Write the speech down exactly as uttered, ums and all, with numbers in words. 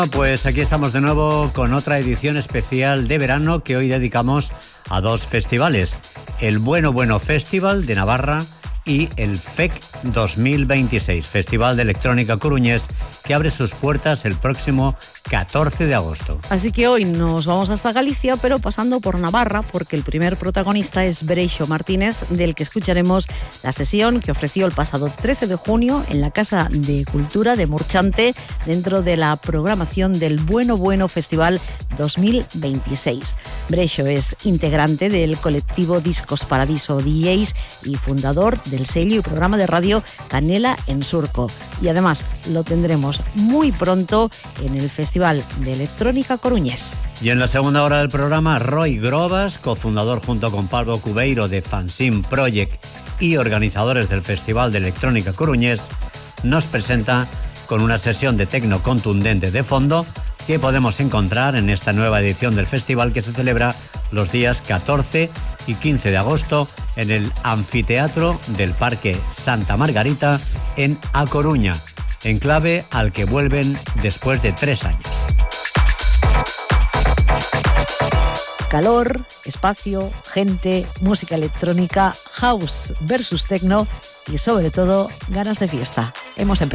Pues aquí estamos de nuevo con otra edición especial de verano que hoy dedicamos a dos festivales. El Bueno Bueno Festival de Navarra y el F E C dos mil veintiséis, Festival de Electrónica Coruñés, que abre sus puertas el próximo catorce de agosto. Así que hoy nos vamos hasta Galicia, pero pasando por Navarra, porque el primer protagonista es Breixo Martínez, del que escucharemos la sesión que ofreció el pasado trece de junio en la Casa de Cultura de Murchante, dentro de la programación del Bueno Bueno Festival dos mil veintiséis. Breixo es integrante del colectivo Discos Paradiso D Js y fundador del sello y programa de radio Canela en Surco. Y además lo tendremos muy pronto en el Festival de Electrónica Coruñés. Y en la segunda hora del programa, Roy Grobas, cofundador junto con Pablo Cubeiro de Fanzine Project y organizadores del Festival de Electrónica Coruñés, nos presenta con una sesión de tecno contundente de fondo que podemos encontrar en esta nueva edición del festival, que se celebra los días catorce y quince de agosto en el anfiteatro del Parque Santa Margarita en A Coruña, enclave al que vuelven después de tres años. Calor, espacio, gente, música electrónica, house versus techno y sobre todo ganas de fiesta. Hemos empezado.